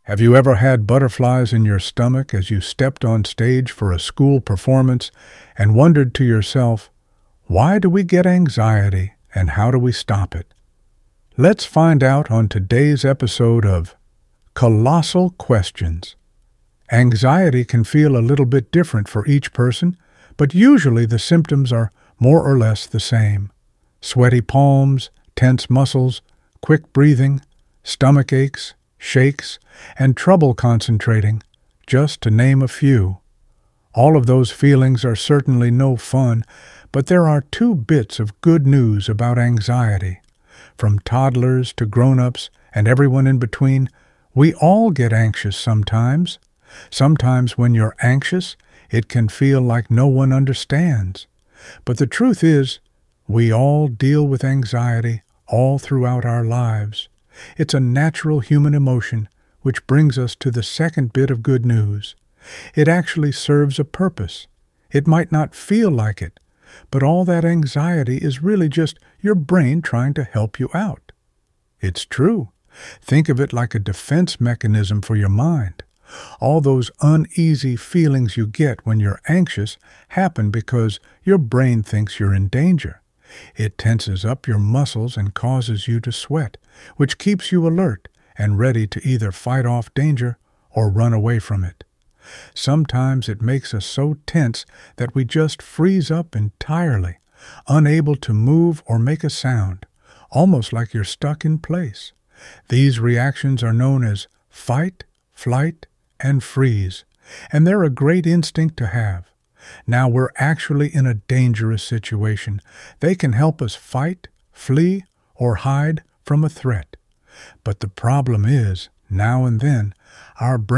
Have you ever had butterflies in your stomach as you stepped on stage for a school performance and wondered to yourself, why do we get anxiety and how do we stop it? Let's find out on today's episode of Colossal Questions. Anxiety can feel a little bit different for each person, but usually the symptoms are more or less the same. Sweaty palms, tense muscles, quick breathing, stomach aches, shakes, and trouble concentrating, just to name a few. All of those feelings are certainly no fun, but there are two bits of good news about anxiety. From toddlers to grown-ups and everyone in between, we all get anxious sometimes. Sometimes when you're anxious, it can feel like no one understands. But the truth is, we all deal with anxiety all throughout our lives. It's a natural human emotion, which brings us to the second bit of good news. It actually serves a purpose. It might not feel like it, but all that anxiety is really just your brain trying to help you out. It's true. Think of it like a defense mechanism for your mind. All those uneasy feelings you get when you're anxious happen because your brain thinks you're in danger. It tenses up your muscles and causes you to sweat, which keeps you alert and ready to either fight off danger or run away from it. Sometimes it makes us so tense that we just freeze up entirely, unable to move or make a sound, almost like you're stuck in place. These reactions are known as fight, flight, and freeze, and they're a great instinct to have. Now we're actually in a dangerous situation. They can help us fight, flee, or hide from a threat. But the problem is, now and then, our brain